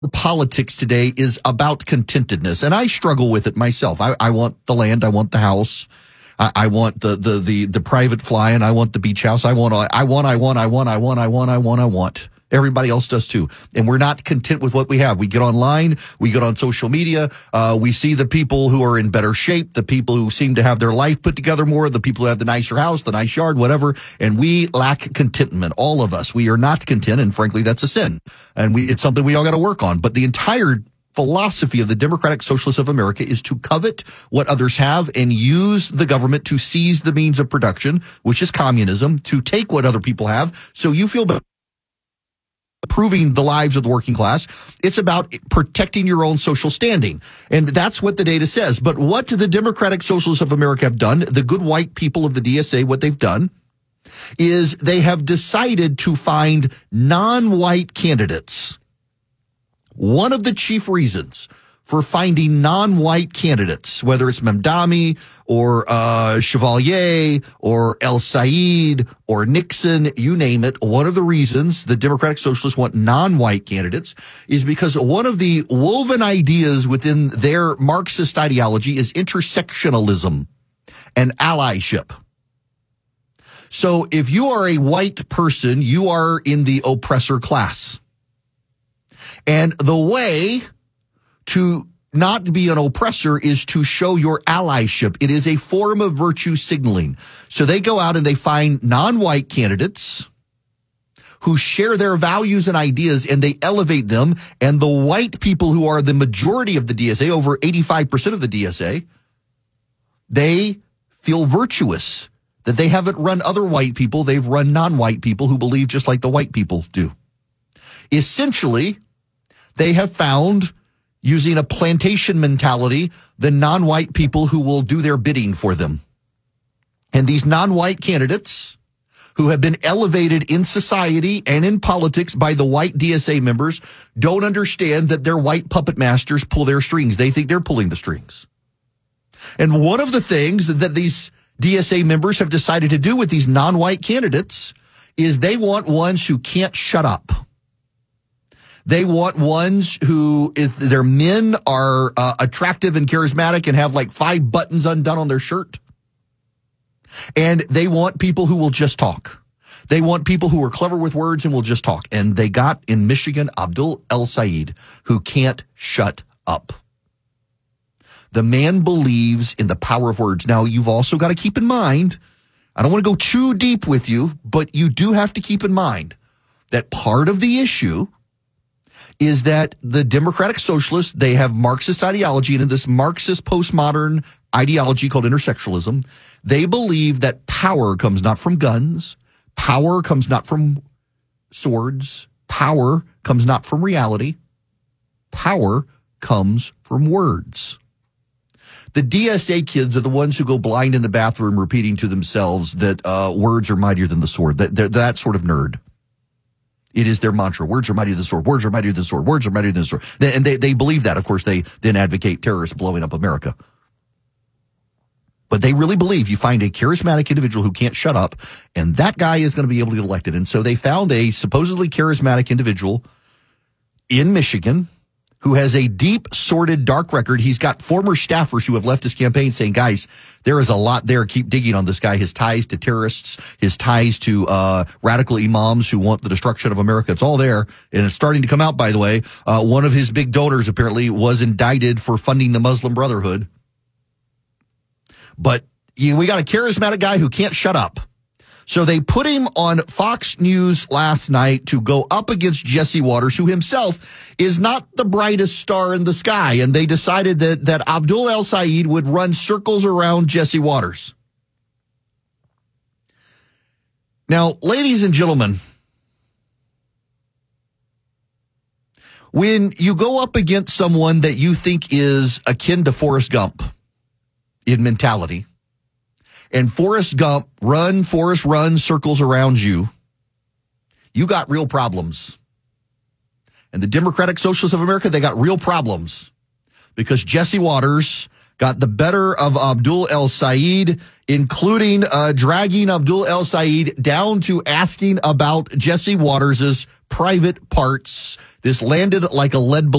politics today is about contentedness, and I struggle with it myself. I want the land, I want the house, I want the private fly, and I want the beach house. I want. Everybody else does too, and we're not content with what we have. We get online, we get on social media, we see the people who are in better shape, the people who seem to have their life put together more, the people who have the nicer house, the nice yard, whatever, and we lack contentment. All of us, we are not content, and frankly, that's a sin, and it's something we all got to work on. But the entire philosophy of the Democratic Socialists of America is to covet what others have and use the government to seize the means of production, which is communism, to take what other people have, so you feel better. Improving the lives of the working class. It's about protecting your own social standing. And that's what the data says. But what the Democratic Socialists of America have done, the good white people of the DSA, what they've done is they have decided to find non-white candidates. One of the chief reasons for finding non-white candidates, whether it's Mamdani or Chevalier or El Said or Nixon, you name it, one of the reasons the Democratic Socialists want non-white candidates is because one of the woven ideas within their Marxist ideology is intersectionalism and allyship. So if you are a white person, you are in the oppressor class. And the way to not be an oppressor is to show your allyship. It is a form of virtue signaling. So they go out and they find non-white candidates who share their values and ideas, and they elevate them. And the white people who are the majority of the DSA, over 85% of the DSA, they feel virtuous that they haven't run other white people. They've run non-white people who believe just like the white people do. Essentially, they have found, using a plantation mentality, the non-white people who will do their bidding for them. And these non-white candidates who have been elevated in society and in politics by the white DSA members don't understand that their white puppet masters pull their strings. They think they're pulling the strings. And one of the things that these DSA members have decided to do with these non-white candidates is they want ones who can't shut up. They want ones who, if their men are attractive and charismatic and have like 5 buttons undone on their shirt. And they want people who will just talk. They want people who are clever with words and will just talk. And they got in Michigan Abdul El Said, who can't shut up. The man believes in the power of words. Now, you've also got to keep in mind, I don't want to go too deep with you, but you do have to keep in mind that part of the issue is that the Democratic Socialists, they have Marxist ideology, and in this Marxist postmodern ideology called intersectionalism, they believe that power comes not from guns, power comes not from swords, power comes not from reality, power comes from words. The DSA kids are the ones who go blind in the bathroom repeating to themselves that words are mightier than the sword. They're that sort of nerd. It is their mantra. Words are mightier than the sword. Words are mightier than the sword. Words are mightier than the sword. And they believe that. Of course, they then advocate terrorists blowing up America. But they really believe you find a charismatic individual who can't shut up, and that guy is going to be able to get elected. And so they found a supposedly charismatic individual in Michigan who has a deep, sordid, dark record. He's got former staffers who have left his campaign saying, guys, there is a lot there. Keep digging on this guy. His ties to terrorists, his ties to radical imams who want the destruction of America. It's all there. And it's starting to come out, by the way. One of his big donors apparently was indicted for funding the Muslim Brotherhood. But we got a charismatic guy who can't shut up. So they put him on Fox News last night to go up against Jesse Waters, who himself is not the brightest star in the sky. And they decided that Abdul El Said would run circles around Jesse Waters. Now, ladies and gentlemen, when you go up against someone that you think is akin to Forrest Gump in mentality, and Forrest Gump, Forrest, run circles around you, you got real problems. And the Democratic Socialists of America, they got real problems because Jesse Waters got the better of Abdul El Said, including dragging Abdul El Said down to asking about Jesse Waters' private parts. This landed like a lead balloon.